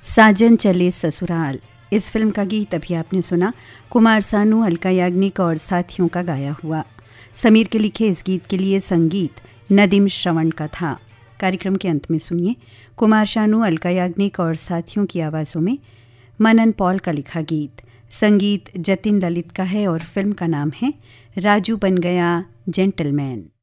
साजन चले ससुराल। इस फिल्म का गीत अभी आपने सुना, कुमार सानू, अलका याग्निक और साथियों का गाया हुआ। समीर के लिखे इस गीत के लिए संगीत नदीम श्रवण का था। कार्यक्रम के अंत में सुनिए कुमार शानू, अलका याग्निक और साथियों की आवाज़ों में मनन पॉल का लिखा गीत। संगीत जतिन ललित का है और फिल्म का नाम है राजू बन गया जेंटलमैन।